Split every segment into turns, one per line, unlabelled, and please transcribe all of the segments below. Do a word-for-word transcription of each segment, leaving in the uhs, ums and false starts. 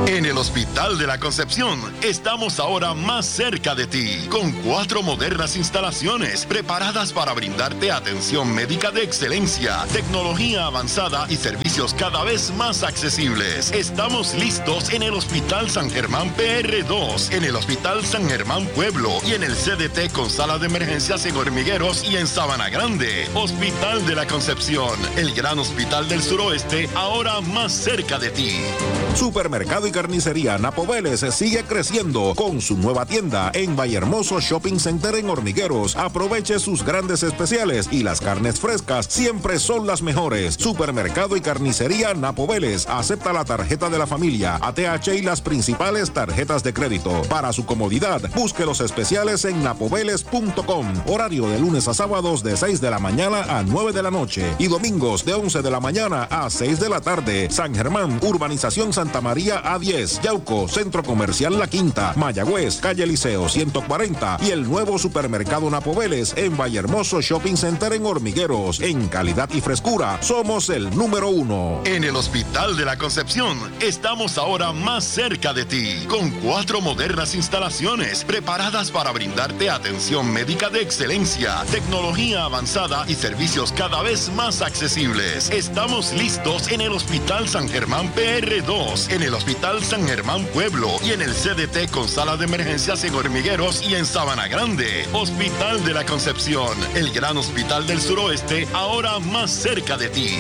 En el Hospital de la Concepción estamos ahora más cerca de ti, con cuatro modernas instalaciones preparadas para brindarte atención médica de excelencia, tecnología avanzada y servicios cada vez más accesibles. Estamos listos en el Hospital San Germán P R dos, en el Hospital San Germán Pueblo y en el C D T con sala de emergencias en Hormigueros y en Sabana Grande. Hospital de la Concepción, el gran hospital del suroeste, ahora más cerca de ti.
Supermercado y carnicería Napo Vélez sigue creciendo con su nueva tienda en Vallehermoso Shopping Center en Hormigueros. Aproveche sus grandes especiales y las carnes frescas siempre son las mejores. Supermercado y carnicería Napo Vélez acepta la tarjeta de la familia, A T H y las principales tarjetas de crédito. Para su comodidad, busque los especiales en napoveles punto com. Horario de lunes a sábados de seis de la mañana a nueve de la noche y domingos de once de la mañana a seis de la tarde. San Germán, Urbanización Santa María A diez, Yauco, Centro Comercial La Quinta, Mayagüez, Calle Liceo ciento cuarenta y el nuevo Supermercado Napo Vélez en Vallehermoso Shopping Center en Hormigueros. En calidad y frescura, somos el número uno.
En el Hospital de la Concepción estamos ahora más cerca de ti, con cuatro modernas instalaciones preparadas para brindarte atención médica de excelencia, tecnología avanzada y servicios cada vez más accesibles. Estamos listos en el Hospital San Germán P R dos, en el Hospital San Germán Pueblo y en el C D T con sala de emergencias en Hormigueros y en Sabana Grande. Hospital de la Concepción, el gran hospital del suroeste, ahora más cerca de ti.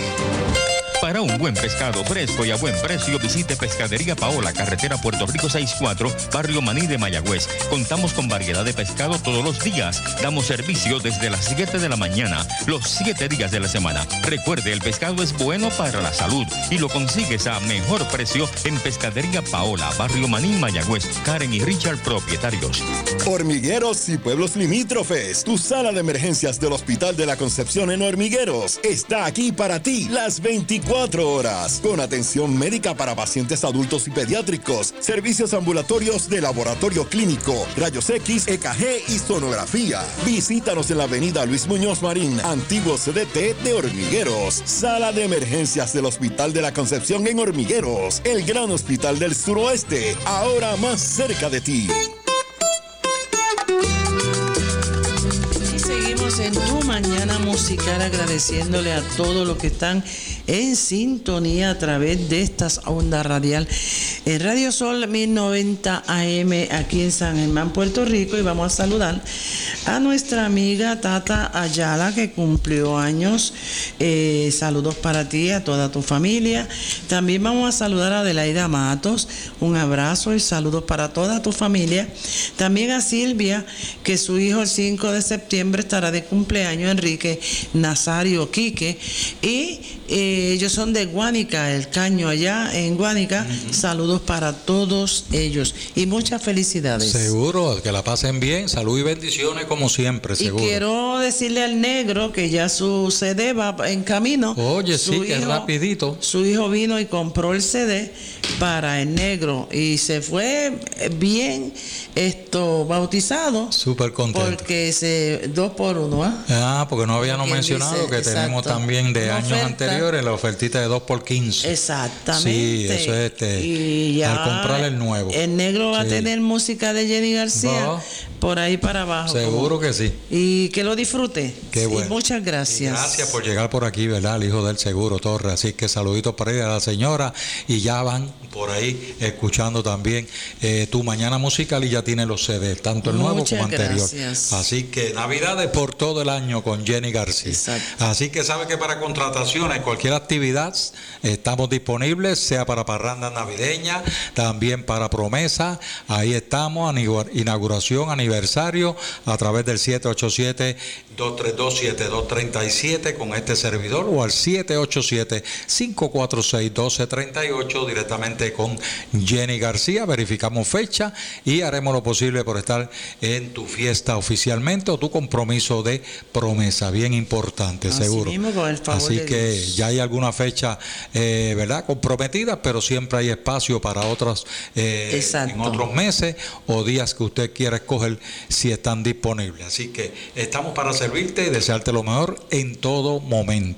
Para un buen pescado fresco y a buen precio, visite Pescadería Paola, carretera Puerto Rico sesenta y cuatro, Barrio Maní de Mayagüez. Contamos con variedad de pescado todos los días. Damos servicio desde las siete de la mañana, los siete días de la semana. Recuerde, el pescado es bueno para la salud y lo consigues a mejor precio en Pescadería Paola, Barrio Maní, Mayagüez. Karen y Richard, propietarios.
Hormigueros y pueblos limítrofes, tu sala de emergencias del Hospital de la Concepción en Hormigueros está aquí para ti las veinticuatro horas, con atención médica para pacientes adultos y pediátricos, servicios ambulatorios de laboratorio clínico, rayos X, E K G y sonografía. Visítanos en la avenida Luis Muñoz Marín, antiguo C D T de Hormigueros. Sala de emergencias del Hospital de la Concepción en Hormigueros, el gran hospital del suroeste, ahora más cerca de ti.
En tu mañana musical, agradeciéndole a todos los que están en sintonía a través de estas ondas radial en Radio Sol mil noventa A M aquí en San Germán, Puerto Rico, y vamos a saludar a nuestra amiga Tata Ayala, que cumplió años. Eh, saludos para ti, a toda tu familia. También vamos a saludar a Adelaida Matos, un abrazo y saludos para toda tu familia. También a Silvia, que su hijo el cinco de septiembre estará de cumpleaños, Enrique Nazario Quique, y eh, ellos son de Guánica, el Caño, allá en Guánica. Uh-huh. Saludos para todos ellos y muchas felicidades.
Seguro, que la pasen bien, salud y bendiciones como siempre, seguro.
Y quiero decirle al negro que ya su C D va en camino.
Oye, su sí, hijo, que es rapidito.
Su hijo vino y compró el C D para el negro y se fue bien esto bautizado.
Súper contento.
Porque se dos por uno. ¿Ah?
ah, porque no habíamos mencionado dice, que exacto, tenemos también de años oferta, anteriores la ofertita de dos por quince.
Exactamente.
Sí, eso es este.
Y ya
al comprar el nuevo.
El negro va sí. a tener música de Jenny García ¿No? por ahí para abajo.
Seguro
como,
que sí.
Y que lo disfrute.
Qué bueno.
Y muchas gracias.
Y gracias por llegar por aquí, ¿verdad? El hijo del seguro, Torres. Así que saluditos para ella, a la señora. Y ya van por ahí escuchando también eh, tu mañana musical y ya tiene los C D, tanto el nuevo
muchas
como anterior.
Gracias.
Así que Navidades por todo el año con Jenny García.
Exacto.
Así que sabe que para contrataciones, cualquier actividad, estamos disponibles, sea para parrandas navideñas, también para promesa. Ahí estamos, inauguración, aniversario, a través del siete ocho siete, dos tres dos, siete dos tres siete con este servidor o al siete ocho siete, cinco cuatro seis, uno dos tres ocho directamente con Jenny García. Verificamos fecha y haremos lo posible por estar en tu fiesta oficialmente o tu compromiso de promesa, bien importante. Así seguro.
Mismo, con el favor
Así
de
que
Dios.
Ya hay alguna fecha, eh, ¿verdad? Comprometida, pero siempre hay espacio para otras eh, en otros meses o días que usted quiera escoger si están disponibles. Así que estamos para servirte y desearte lo mejor en todo momento.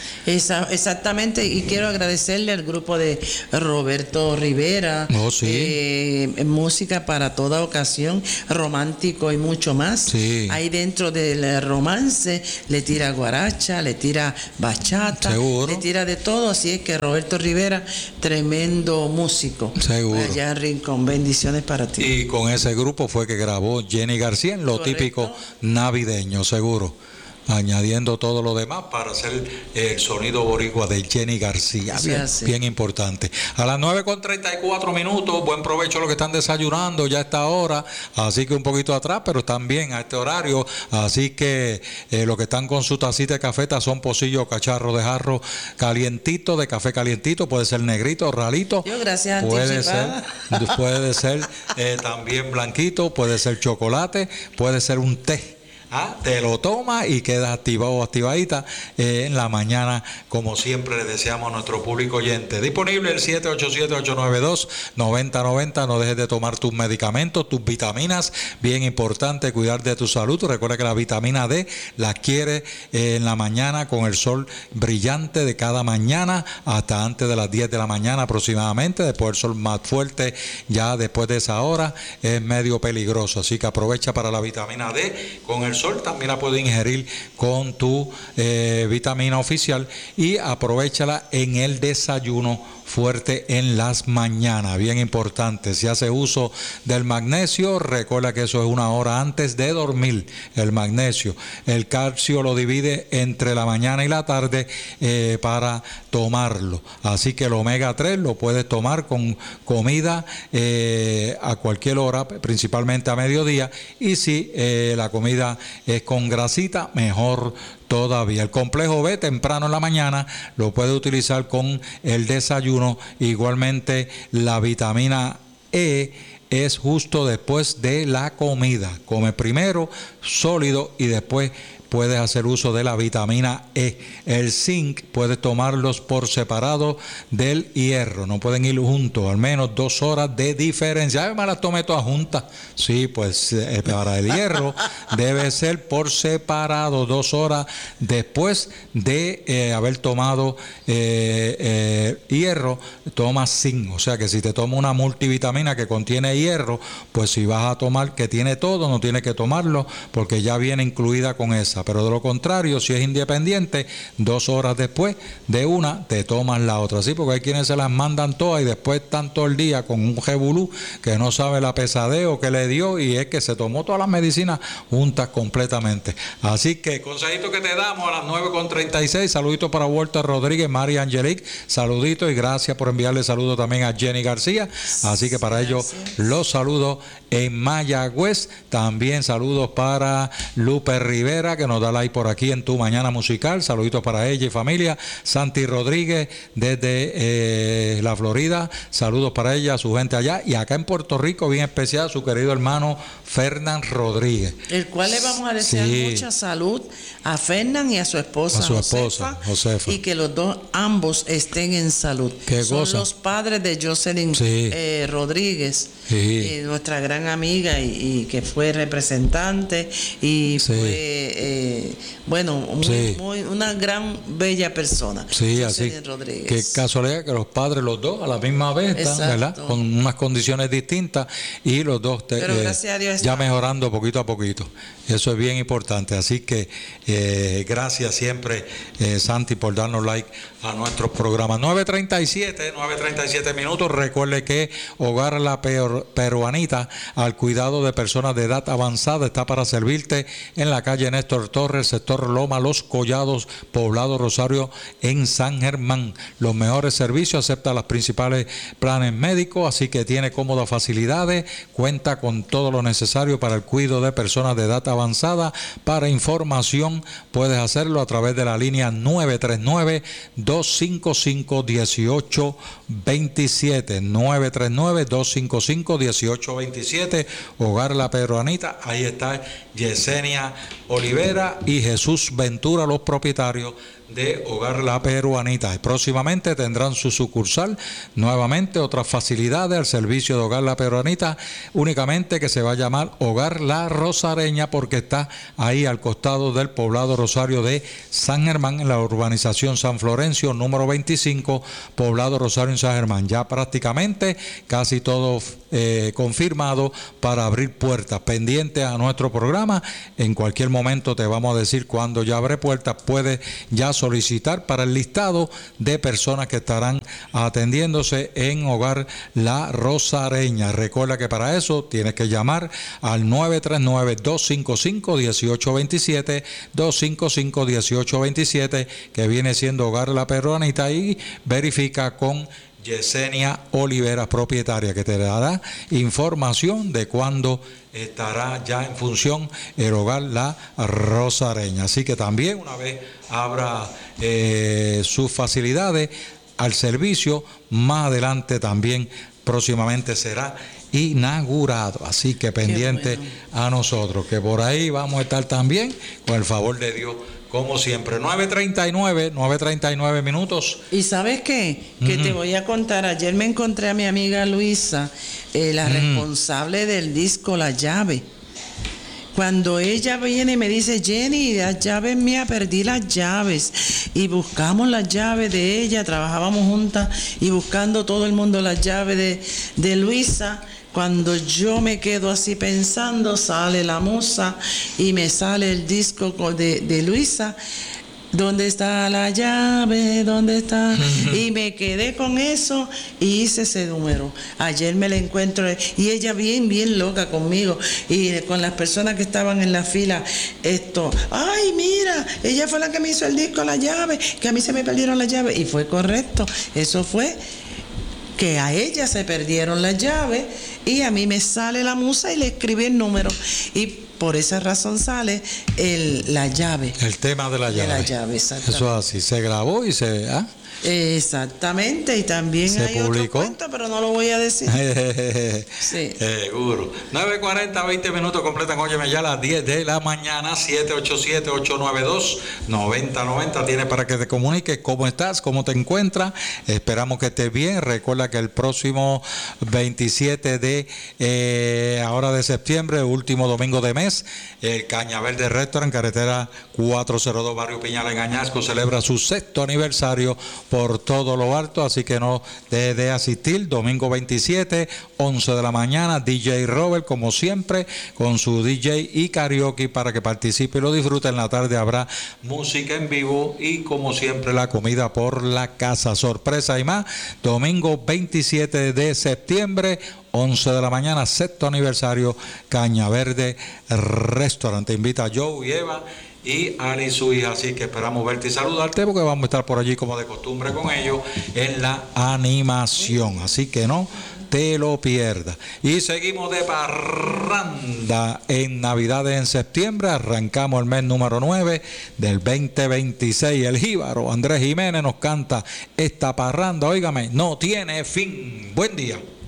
Esa, exactamente, y quiero agradecerle al grupo de Roberto Rivera,
oh, sí.
eh, música para toda ocasión, romántico y mucho más.
Sí.
Ahí dentro del romance le tira guaracha, le tira bachata,
seguro.
le tira de todo, así es que Roberto Rivera, tremendo músico.
Seguro.
Allá en Rincón, bendiciones para ti.
Y con ese grupo fue que grabó Jenny García en lo Correcto. Típico navideño, seguro. Añadiendo todo lo demás para hacer el sonido boricua de Jenny García. Bien, bien importante. A las nueve con treinta y cuatro minutos, buen provecho a los que están desayunando ya a esta hora, así que un poquito atrás, pero están bien a este horario, así que eh, los que están con su tacita de café, tazón, pocillo, cacharro de jarro, calientito, de café calientito, puede ser negrito, ralito,
Yo, gracias,
puede ser, puede ser eh, también blanquito, puede ser chocolate, puede ser un té. Ah, te lo tomas y quedas activado o activadita eh, en la mañana, como siempre le deseamos a nuestro público oyente. Disponible el siete ocho siete, ocho nueve dos, nueve cero nueve cero. No dejes de tomar tus medicamentos, tus vitaminas. Bien importante cuidar de tu salud. Recuerda que la vitamina D la adquiere eh, en la mañana con el sol brillante de cada mañana hasta antes de las diez de la mañana aproximadamente. Después el sol más fuerte, ya después de esa hora, es medio peligroso. Así que aprovecha para la vitamina D con el sol. También la puedes ingerir con tu eh, vitamina oficial y aprovechala en el desayuno fuerte en las mañanas, bien importante. Si hace uso del magnesio, recuerda que eso es una hora antes de dormir, el magnesio. El calcio lo divide entre la mañana y la tarde eh, para tomarlo, así que el omega tres lo puedes tomar con comida eh, a cualquier hora, principalmente a mediodía, y si eh, la comida es con grasita, mejor todavía. El complejo B temprano en la mañana lo puede utilizar con el desayuno. Igualmente la vitamina E es justo después de la comida. Come primero sólido y después puedes hacer uso de la vitamina E. El zinc puedes tomarlos por separado del hierro, no pueden ir juntos, al menos dos horas de diferencia. Ay, me las tomé todas juntas. Sí, pues eh, para el hierro debe ser por separado, dos horas después de eh, haber tomado eh, eh, hierro, tomas zinc. O sea que si te tomas una multivitamina que contiene hierro, pues si vas a tomar que tiene todo, no tienes que tomarlo porque ya viene incluida con esa. Pero de lo contrario, si es independiente, dos horas después de una te tomas la otra. Sí, porque hay quienes se las mandan todas y después están todo el día con un jebulú que no sabe la pesadeo que le dio y es que se tomó todas las medicinas juntas completamente. Así que consejito que te damos a las nueve con treinta y seis. Saluditos para Walter Rodríguez, María Angelique, saluditos y gracias por enviarle saludos también a Jenny García. Así que para ellos los saludos en Mayagüez. También saludos para Lupe Rivera, que nos da like por aquí en Tu Mañana Musical. Saluditos para ella y familia. Santi Rodríguez desde eh, la Florida. Saludos para ella, su gente allá. Y acá en Puerto Rico, bien especial, su querido hermano Fernán Rodríguez.
El cual le vamos a desear sí. mucha salud a Fernán y a su esposa,
a su esposa
Josefa, Josefa. Y que los dos, ambos, estén en salud.
¿Qué
Son
cosa?
los padres de Jocelyn
sí.
eh, Rodríguez,
sí.
eh, nuestra gran amiga y, y que fue representante y sí. fue, eh, bueno, muy,
sí.
muy, una gran, bella persona.
Sí, Jocelyn así. Rodríguez. Qué casualidad que los padres, los dos, a la misma vez, están, ¿verdad? Con unas condiciones distintas y los dos te,
Pero, gracias
eh,
a Dios,
ya mejorando poquito a poquito. Eso es bien importante. Así que eh, gracias siempre, eh, Santi, por darnos like a nuestros programas. nueve treinta y siete, nueve treinta y siete minutos. Recuerde que Hogar La Peruanita, al cuidado de personas de edad avanzada, está para servirte en la calle Néstor Torres, sector Loma, Los Collados, Poblado Rosario, en San Germán. Los mejores servicios, acepta los principales planes médicos, así que tiene cómodas facilidades, cuenta con todo lo necesario para el cuidado de personas de edad avanzada. Para información puedes hacerlo a través de la línea nueve tres nueve, dos cinco cinco, uno ocho dos siete, nueve tres nueve, dos cinco cinco, uno ocho dos siete. Hogar La Peruanita, ahí está Yesenia Olivera y Jesús Ventura, los propietarios de Hogar La Peruanita. Y próximamente tendrán su sucursal, nuevamente otras facilidades al servicio de Hogar La Peruanita, únicamente que se va a llamar Hogar La Rosareña, porque está ahí al costado del poblado Rosario de San Germán, en la urbanización San Florencio, número veinticinco, poblado Rosario en San Germán. Ya prácticamente casi todo eh, confirmado para abrir puertas. Pendiente a nuestro programa, en cualquier momento te vamos a decir cuándo ya abre puertas. Puedes ya solicitar para el listado de personas que estarán atendiéndose en Hogar La Rosareña. Recuerda que para eso tienes que llamar al nueve tres nueve, dos cinco cinco, uno ocho dos siete, dos cinco cinco, uno ocho dos siete, que viene siendo Hogar La Peruanita, y verifica con Yesenia Oliveras, propietaria, que te dará información de cuándo estará ya en función el Hogar La Rosareña. Así que también, una vez abra eh, sus facilidades al servicio, más adelante también próximamente será inaugurado. Así que pendiente bueno. a nosotros, que por ahí vamos a estar también, con el favor de Dios, como siempre. nueve treinta y nueve, nueve treinta y nueve minutos.
¿Y sabes qué? Que uh-huh. te voy a contar. Ayer me encontré a mi amiga Luisa, eh, la uh-huh. responsable del disco La Llave. Cuando ella viene y me dice, Jenny, las llaves mías, perdí las llaves. Y buscamos las llaves de ella, trabajábamos juntas y buscando todo el mundo las llaves de, de Luisa. Cuando yo me quedo así pensando, sale la musa y me sale el disco de, de Luisa. ¿Dónde está la llave? ¿Dónde está? Y me quedé con eso y hice ese número. Ayer me la encuentro y ella bien, bien loca conmigo y con las personas que estaban en la fila. Esto, ay, mira, ella fue la que me hizo el disco La Llave, que a mí se me perdieron las llaves. Y fue correcto, eso fue que a ella se perdieron las llaves y a mí me sale la musa y le escribí el número. Y por esa razón sale el, la llave.
El tema de la llave.
De la llave, exactamente.
Eso así, se grabó y se... ¿ah?
Exactamente, y también
se
hay
publicó.
Otro cuento, pero no lo voy a decir. Sí.
Seguro. nueve cuarenta, veinte minutos completan, óyeme, ya las diez de la mañana. Siete ocho siete, ocho nueve dos, nueve cero nueve cero tiene para que te comuniques cómo estás, cómo te encuentras. Esperamos que estés bien. Recuerda que el próximo veintisiete de eh, ahora de septiembre, último domingo de mes, el Cañaverde Restaurant, carretera cuatrocientos dos, barrio Piñal, en Añasco, celebra su sexto aniversario por todo lo alto, así que no deje de asistir. Domingo veintisiete, once de la mañana, D J Robert, como siempre, con su D J y karaoke para que participe y lo disfrute. En la tarde habrá música en vivo y, como siempre, la comida por la casa. Sorpresa y más. Domingo veintisiete de septiembre, once de la mañana, sexto aniversario, Cañaverde Restaurant. Te invita a Joe y Eva y Ali, su hija, así que esperamos verte y saludarte, porque vamos a estar por allí como de costumbre con ellos en la animación, así que no te lo pierdas. Y seguimos de parranda en Navidades en septiembre. Arrancamos el mes número nueve del veinte veintiséis. El jíbaro Andrés Jiménez nos canta esta parranda, óigame, no tiene fin. Buen día.